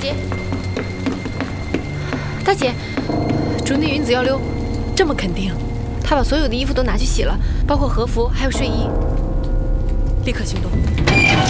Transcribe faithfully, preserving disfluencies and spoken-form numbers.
姐，大姐，竹内云子要溜，这么肯定？她把所有的衣服都拿去洗了，包括和服还有睡衣。立刻行动。